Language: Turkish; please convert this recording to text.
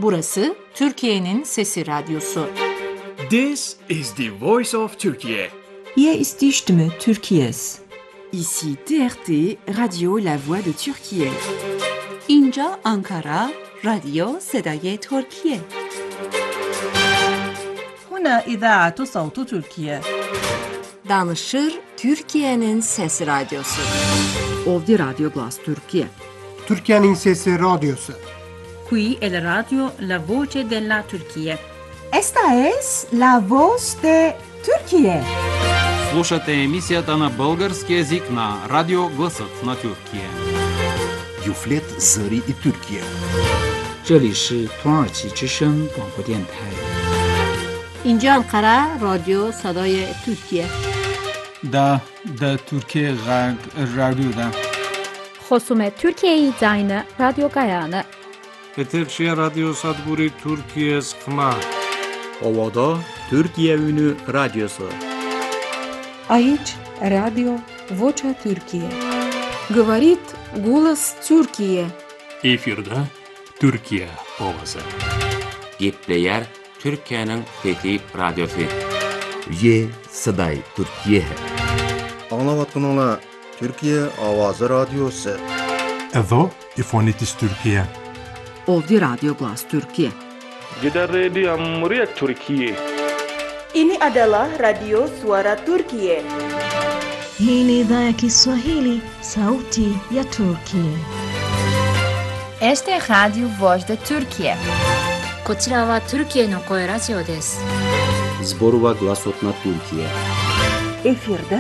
Burası Türkiye'nin Sesi Radyosu. This is the voice of Turkey. Hier ist die Stimme Türkiye's. Ici TRT, Radio La Voix de Türkiye. اینجا آنکارا، رادیو صدای ترکیه. هنا إذاعة صوت تركيا. Danışır Türkiye'nin Sesi Radyosu. Ovdje Radio Glas Türkiye. Türkiye'nin Sesi Radyosu. Qui è la radio La Voce della Turchia. Esta es la voz de Türkiye. Слушате емисията на български език на Радио Гласът на Тюркия. Юфлет Зари и Türkiye. 这里是土耳其之声广播电台。 اینجا آنکارا، رادیو صدای ترکیه. دا ترکیه غرب رادیو دا. خصوم Türkiye Zayne Radyo Gayane. Etekşehir Radyo Sadburi Türkiye Skma. Ovada Türkiye Ünü Radyosu. Aici Radio Vocea Türkiye. Говорит голос Türkiye. Efirde Türkiye ovası. Gepleyer Türkiye'nin Fethi Radyosu. Ye Saday Türkiye. Anlavatkanlar Türkiye Avazı Radyosu. Edo İfonitis Türkiye. Ovdje Radio Glas Türkiye. Gider Radio Muria Türkiye. Ini adalah Radio Suara Turkiye. Hii ni idhaa ya Kiswahili, Sauti ya Turkiye. Este Radio Voz de Turkiye. こちらはトルキエの声ラジオです。 Zborova Glasot na Türkiye. Efirde